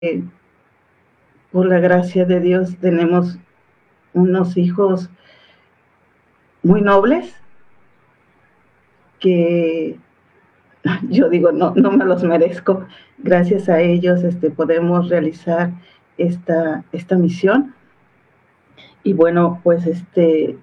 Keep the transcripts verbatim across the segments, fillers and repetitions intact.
eh, por la gracia de Dios tenemos unos hijos muy nobles que yo digo, no, no me los merezco. Gracias a ellos este, podemos realizar esta, esta misión. Y bueno, pues este,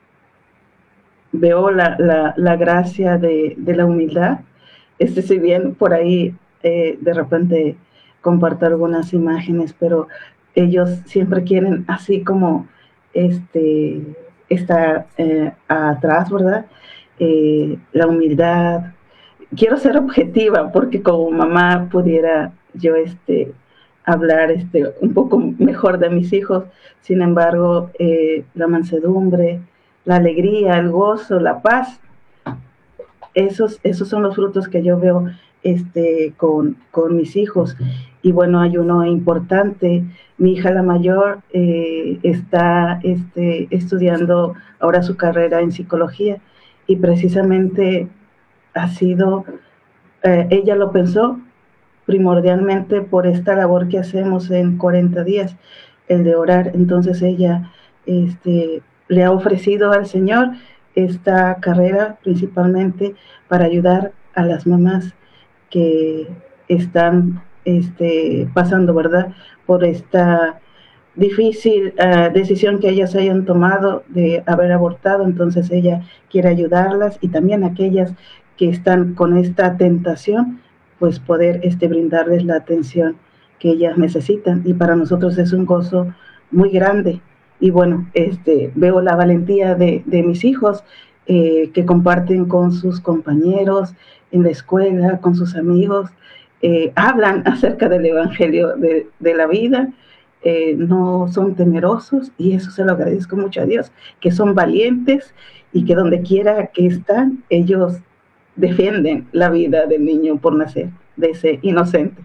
veo la, la, la gracia de, de, la humildad. Este, si bien por ahí eh, de repente comparto algunas imágenes, pero ellos siempre quieren así como este, estar eh, atrás, ¿verdad? Eh, la humildad. Quiero ser objetiva porque como mamá pudiera yo este, hablar este, un poco mejor de mis hijos. Sin embargo, eh, la mansedumbre, la alegría, el gozo, la paz, esos, esos son los frutos que yo veo este, con, con mis hijos. Y bueno, hay uno importante. Mi hija la mayor eh, está este, estudiando ahora su carrera en psicología y precisamente ha sido, eh, ella lo pensó primordialmente por esta labor que hacemos en cuarenta días, el de orar. Entonces ella este, le ha ofrecido al Señor esta carrera principalmente para ayudar a las mamás que están este, pasando, ¿verdad?, por esta difícil uh, decisión que ellas hayan tomado de haber abortado. Entonces ella quiere ayudarlas y también aquellas que están con esta tentación, pues poder este, brindarles la atención que ellas necesitan. Y para nosotros es un gozo muy grande. Y bueno, este, veo la valentía de, de mis hijos eh, que comparten con sus compañeros en la escuela, con sus amigos, eh, hablan acerca del evangelio de, de la vida. Eh, no son temerosos y eso se lo agradezco mucho a Dios, que son valientes y que donde quiera que están, ellos defienden la vida del niño por nacer, de ese inocente.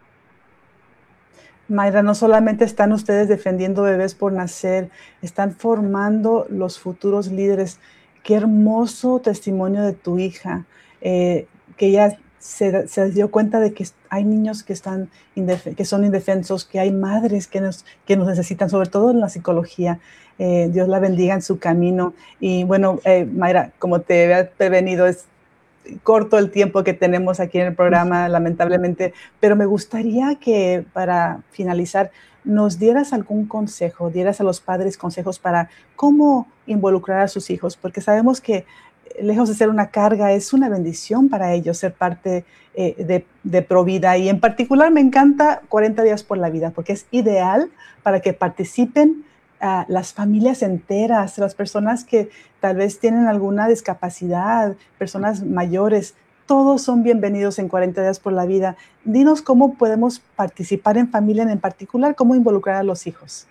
Mayra, no solamente están ustedes defendiendo bebés por nacer, están formando los futuros líderes. Qué hermoso testimonio de tu hija, eh, que ella se, se dio cuenta de que hay niños que, están que son indefensos, que hay madres que nos, que nos necesitan, sobre todo en la psicología. Eh, Dios la bendiga en su camino. Y bueno, eh, Mayra, como te he prevenido, es corto el tiempo que tenemos aquí en el programa, lamentablemente, pero me gustaría que para finalizar nos dieras algún consejo, dieras a los padres consejos para cómo involucrar a sus hijos, porque sabemos que lejos de ser una carga, es una bendición para ellos ser parte eh, de, de Provida, y en particular me encanta cuarenta días por la vida, porque es ideal para que participen Uh, las familias enteras, las personas que tal vez tienen alguna discapacidad, personas mayores, todos son bienvenidos en cuarenta días por la vida. Dinos cómo podemos participar en familia, en particular, cómo involucrar a los hijos.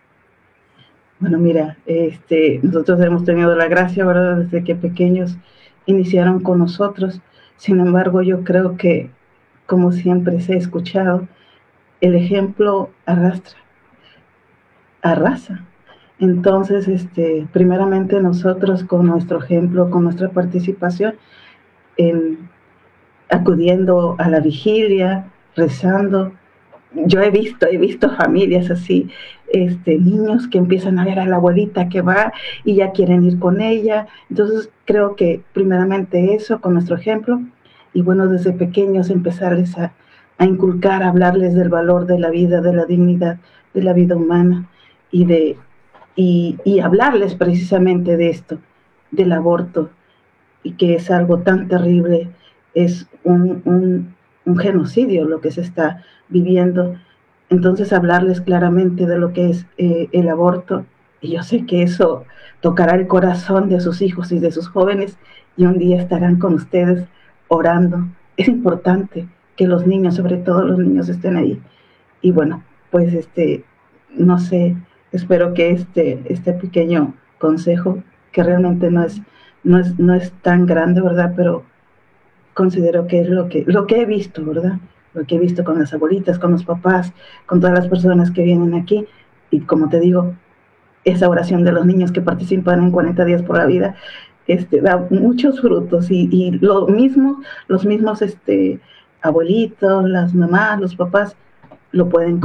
Bueno, mira, este, nosotros hemos tenido la gracia, ¿verdad?, desde que pequeños iniciaron con nosotros. Sin embargo, yo creo que, como siempre se ha escuchado, el ejemplo arrastra, arrasa. Entonces, este, primeramente nosotros con nuestro ejemplo, con nuestra participación, en, acudiendo a la vigilia, rezando. Yo he visto, he visto familias así, este, niños que empiezan a ver a la abuelita que va y ya quieren ir con ella. Entonces creo que primeramente eso, con nuestro ejemplo, y bueno, desde pequeños empezarles a, a inculcar, a hablarles del valor de la vida, de la dignidad de la vida humana y de y, y hablarles precisamente de esto, del aborto, y que es algo tan terrible, es un, un, un genocidio lo que se está viviendo. Entonces hablarles claramente de lo que es eh, el aborto, y yo sé que eso tocará el corazón de sus hijos y de sus jóvenes, y un día estarán con ustedes orando. Es importante que los niños, sobre todo los niños, estén ahí. Y bueno, pues este, no sé, espero que este, este pequeño consejo, que realmente no es, no es, no es tan grande, ¿verdad?, pero considero que es lo que, lo que he visto, ¿verdad?, lo que he visto con las abuelitas, con los papás, con todas las personas que vienen aquí. Y como te digo, esa oración de los niños que participan en cuarenta días por la vida, este, da muchos frutos. Y, y lo mismo, los mismos este, abuelitos, las mamás, los papás, lo pueden